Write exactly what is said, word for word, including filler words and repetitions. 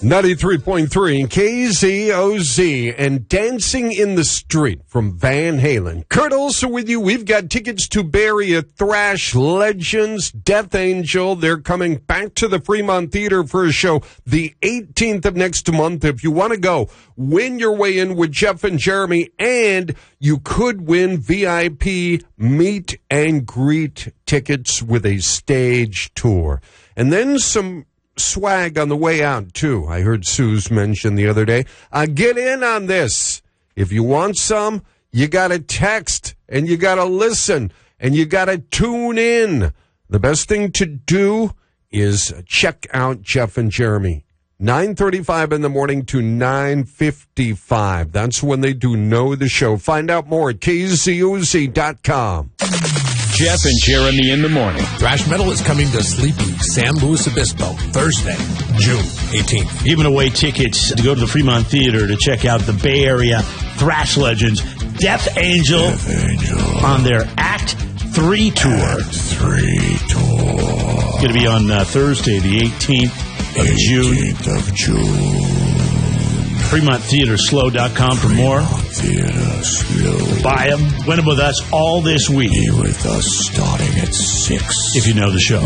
ninety-three point three K Z O Z and Dancing in the Street from Van Halen. Kurt Olson with you. We've got tickets to Bay Area thrash legends, Death Angel. They're coming back to the Fremont Theater for a show the eighteenth of next month. If you want to go, win your way in with Jeff and Jeremy, and you could win V I P meet and greet tickets with a stage tour. And then some swag on the way out, too. I heard Suze mention the other day. Uh, get in on this. If you want some, you got to text, and you got to listen, and you got to tune in. The best thing to do is check out Jeff and Jeremy. nine thirty-five in the morning to nine fifty-five. That's when they do Know the Show. Find out more at K Z O Z dot com. Jeff and Jeremy in the morning. Thrash Metal is coming to Sleepy San Luis Obispo Thursday, June eighteenth. Giving away tickets to go to the Fremont Theater to check out the Bay Area thrash legends Death Angel, Death Angel. on their Act three tour. Act three tour. It's going to be on uh, Thursday, the eighteenth of June. eighteenth of June. Fremont Theater Slow dot com for more. Theater Slow. Buy them. Win them with us all this week. Be with us starting at six. If you know the show.